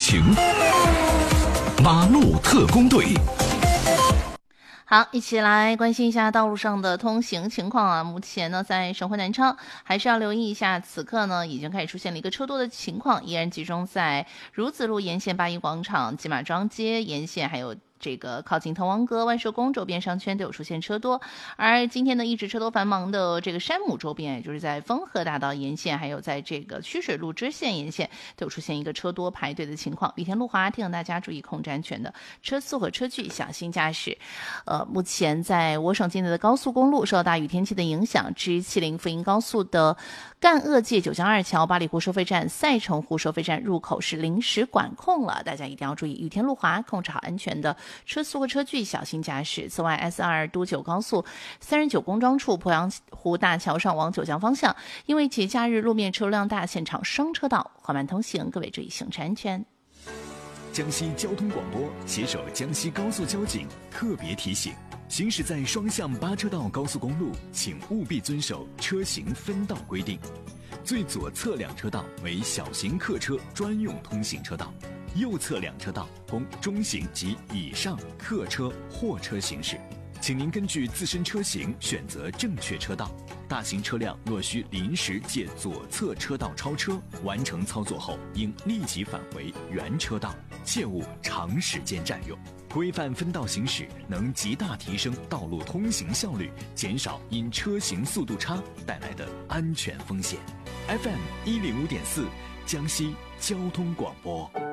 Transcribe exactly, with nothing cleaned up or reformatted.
情，马路特工队。 好，一起来关心一下道路上的通行情况啊。目前呢，在省会南昌还是要留意一下，此刻呢已经开始出现了一个车多的情况，依然集中在孺子路沿线八一广场、金马庄街沿线，还有这个靠近滕王阁、万寿宫周边商圈都有出现车多。而今天呢，一直车多繁忙的这个山姆周边，也就是在丰和大道沿线，还有在这个曲水路支线沿线，都有出现一个车多排队的情况。雨天路滑，提醒大家注意控制安全的车速和车距，小心驾驶。呃，目前在我省境内的高速公路受到大雨天气的影响， G 七零 福音高速的赣鄂界九江二桥、八里湖收费站、赛城湖收费站入口是临时管控了，大家一定要注意雨天路滑，控制好安全的车速和车距，小心驾驶。此外 S 二 都九高速三十九公庄处鄱阳湖大桥上往九江方向，因为节假日路面车流量大，现场双车道，缓慢通行，各位注意行车安全。 江西交通广播携手江西高速交警特别提醒：行驶在双向八车道高速公路，请务必遵守车行分道规定。最左侧两车道为小型客车专用通行车道，右侧两车道供中型及以上客车、货车行驶。请您根据自身车型选择正确车道。大型车辆若需临时借左侧车道超车，完成操作后应立即返回原车道，切勿长时间占用。规范分道行驶能极大提升道路通行效率，减少因车行速度差带来的安全风险。F M 一零五点四，江西交通广播。